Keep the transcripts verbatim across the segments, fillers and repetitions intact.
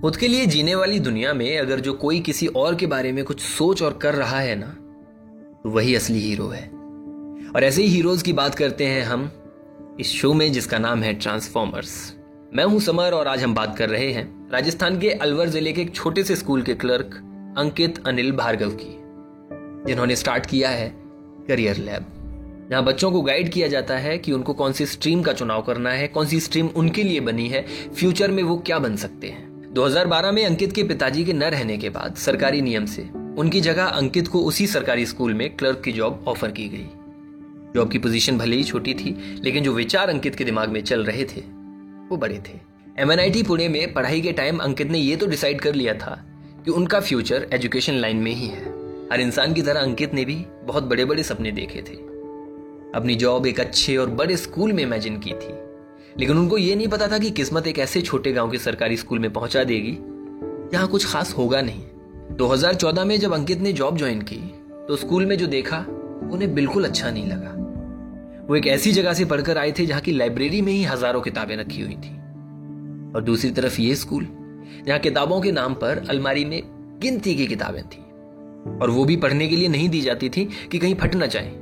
खुद के लिए जीने वाली दुनिया में अगर जो कोई किसी और के बारे में कुछ सोच और कर रहा है ना, तो वही असली हीरो है। और ऐसे ही हीरोज की बात करते हैं हम इस शो में जिसका नाम है ट्रांसफॉर्मर्स। मैं हूं समर और आज हम बात कर रहे हैं राजस्थान के अलवर जिले के एक छोटे से स्कूल के क्लर्क अंकित अनिल भार्गव की, जिन्होंने स्टार्ट किया है करियर लैब, जहां बच्चों को गाइड किया जाता है कि उनको कौन सी स्ट्रीम का चुनाव करना है, कौन सी स्ट्रीम उनके लिए बनी है, फ्यूचर में वो क्या बन सकते हैं। दो हज़ार बारह में अंकित के पिताजी के न रहने के बाद सरकारी नियम से उनकी जगह अंकित को उसी सरकारी स्कूल में क्लर्क की जॉब ऑफर की गई। जॉब की पोजीशन भले ही छोटी थी, लेकिन जो विचार अंकित के दिमाग में चल रहे थे वो बड़े थे। M N I T Pune में पढ़ाई के टाइम अंकित ने यह तो डिसाइड कर लिया था कि उनका फ्यूचर एजुकेशन लाइन में ही है। हर इंसान की तरह अंकित ने भी बहुत बड़े बड़े सपने देखे थे। अपनी जॉब एक अच्छे और बड़े स्कूल में इमेजिन की थी, लेकिन उनको यह नहीं पता था कि किस्मत एक ऐसे छोटे गांव के सरकारी स्कूल में पहुंचा देगी जहां कुछ खास होगा नहीं। दो हज़ार चौदह में जब अंकित ने जॉब ज्वाइन की तो स्कूल में जो देखा उन्हें बिल्कुल अच्छा नहीं लगा। वो एक ऐसी जगह से पढ़कर आए थे जहां की लाइब्रेरी में ही हजारों किताबें रखी हुई थी, और दूसरी तरफ ये स्कूल जहां किताबों के नाम पर अलमारी में गिनती की किताबें थी, और वो भी पढ़ने के लिए नहीं दी जाती थी कि कहीं फट ना जाए।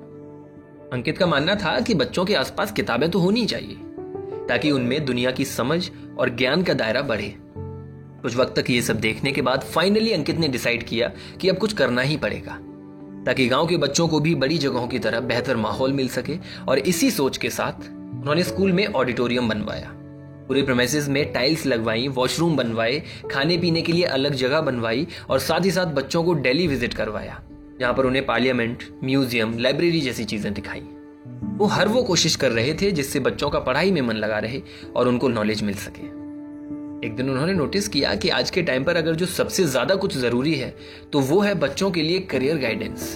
अंकित का मानना था कि बच्चों के आसपास किताबें तो होनी चाहिए ताकि उनमें दुनिया की समझ और ज्ञान का दायरा बढ़े। कुछ वक्त तक ये सब देखने के बाद फाइनली अंकित ने डिसाइड किया कि अब कुछ करना ही पड़ेगा ताकि गांव के बच्चों को भी बड़ी जगहों की तरह बेहतर माहौल मिल सके। और इसी सोच के साथ उन्होंने स्कूल में ऑडिटोरियम बनवाया, पूरे प्रेमिसेस में टाइल्स लगवाई, वॉशरूम बनवाए, खाने पीने के लिए अलग जगह बनवाई और साथ ही साथ बच्चों को डेली विजिट करवाया, जहां पर उन्हें पार्लियामेंट, म्यूजियम, लाइब्रेरी जैसी चीजें दिखाई। वो हर वो कोशिश कर रहे थे जिससे बच्चों का पढ़ाई में मन लगा रहे और उनको नॉलेज मिल सके। एक दिन उन्होंने नोटिस किया कि आज के टाइम पर अगर जो सबसे ज्यादा कुछ जरूरी है तो वो है बच्चों के लिए करियर गाइडेंस,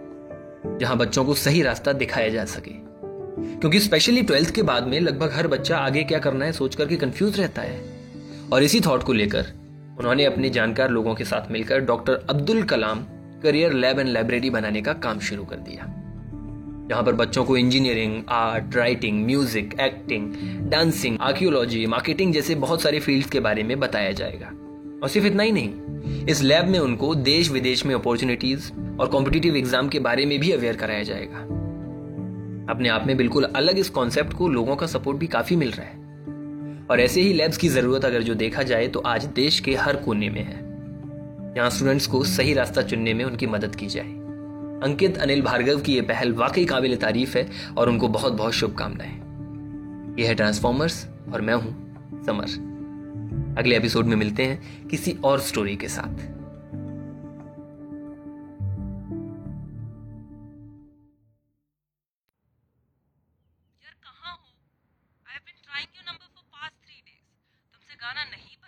जहां बच्चों को सही रास्ता दिखाया जा सके। क्योंकि स्पेशली ट्वेल्थ के बाद में लगभग हर बच्चा आगे क्या करना है सोच करके कंफ्यूज रहता है। और इसी थॉट को लेकर उन्होंने अपने जानकार लोगों के साथ मिलकर doctor Abdul Kalam career lab and library बनाने का काम शुरू कर दिया, जहां पर बच्चों को engineering, art, writing, music, acting, dancing, archaeology, marketing जैसे बहुत सारे फील्ड्स के बारे में बताया जाएगा। और सिर्फ इतना ही नहीं, इस लैब में उनको देश विदेश में अपॉर्चुनिटीज और कॉम्पिटिटिव एग्जाम के बारे में भी अवेयर कराया जाएगा। अपने आप में बिल्कुल अलग इस कॉन्सेप्ट को लोगों का सपोर्ट भी काफी मिल रहा है। और ऐसे ही लैब्स की जरूरत अगर जो देखा जाए तो आज देश के हर कोने में है, जहां स्टूडेंट्स को सही रास्ता चुनने में उनकी मदद की जाए। अंकित अनिल भार्गव की यह पहल वाकई काबिल तारीफ है और उनको बहुत बहुत शुभकामनाएं। यह है ट्रांसफॉर्मर्स और मैं हूं समर। अगले एपिसोड में मिलते हैं किसी और स्टोरी के साथ। यार कहाँ हो? I have been trying your number for past three days. तुमसे गाना नहीं